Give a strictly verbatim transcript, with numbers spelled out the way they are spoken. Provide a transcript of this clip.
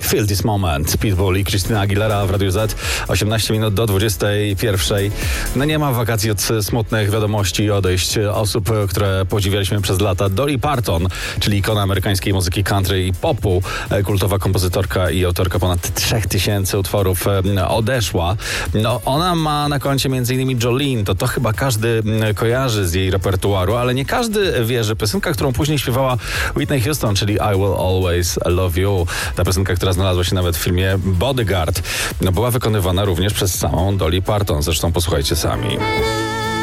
Feel This Moment. Pitbull i Christina Aguilera w Radiu Z. osiemnaście minut do dwudziestej pierwszej. No nie ma wakacji od smutnych wiadomości i odejść osób, które podziwialiśmy przez lata. Dolly Parton, czyli ikona amerykańskiej muzyki country i popu, kultowa kompozytorka i autorka ponad trzech tysięcy utworów, odeszła. No, ona ma na koncie między innymi Jolene, to to chyba każdy kojarzy z jej repertuaru, ale nie każdy wie, że piosenka, którą później śpiewała Whitney Houston, czyli I Will Always Love You, ta piosenka, która znalazła się nawet w filmie Bodyguard, no, była wykonywana również przez samą Dolly Parton. Zresztą posłuchajcie sami.